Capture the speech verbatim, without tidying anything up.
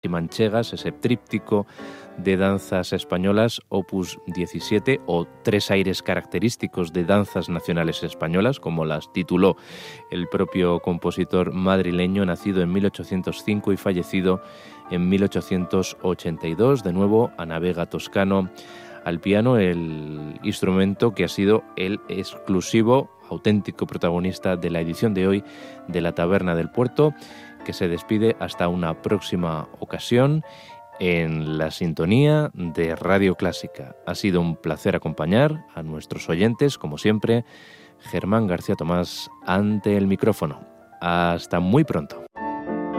y manchegas, ese tríptico de danzas españolas, opus diecisiete, o tres aires característicos de danzas nacionales españolas, como las tituló el propio compositor madrileño, nacido en mil ochocientos cinco y fallecido en mil ochocientos ochenta y dos. De nuevo, Ana Vega Toscano al piano, el instrumento que ha sido el exclusivo, auténtico protagonista de la edición de hoy de La Taberna del Puerto, que se despide hasta una próxima ocasión en la sintonía de Radio Clásica. Ha sido un placer acompañar a nuestros oyentes, como siempre. Germán García Tomás ante el micrófono. Hasta muy pronto.